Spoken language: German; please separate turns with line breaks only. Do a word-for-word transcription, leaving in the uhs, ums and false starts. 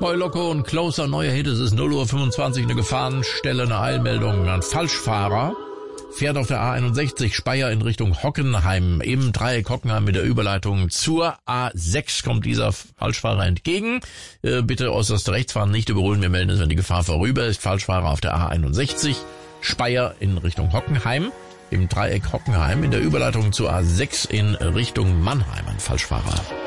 Fatboy Loco und Closer, neuer Hit. Es ist null Uhr fünfundzwanzig, eine Gefahrenstelle, eine Eilmeldung. Ein Falschfahrer fährt auf der A einundsechzig Speyer in Richtung Hockenheim. Im Dreieck Hockenheim mit der Überleitung zur A sechs kommt dieser Falschfahrer entgegen. Äh, bitte äußerst rechts fahren, nicht überholen. Wir melden es, wenn die Gefahr vorüber ist. Falschfahrer auf der A einundsechzig Speyer in Richtung Hockenheim. Im Dreieck Hockenheim in der Überleitung zur A sechs in Richtung Mannheim. Ein Falschfahrer.